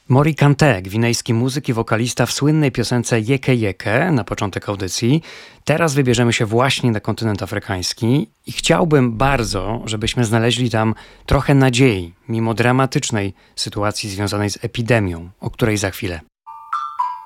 Mori Kanté, gwinejski muzyk i wokalista w słynnej piosence Yeke Yeke na początek audycji. Teraz wybierzemy się właśnie na kontynent afrykański i chciałbym bardzo, żebyśmy znaleźli tam trochę nadziei, mimo dramatycznej sytuacji związanej z epidemią, o której za chwilę.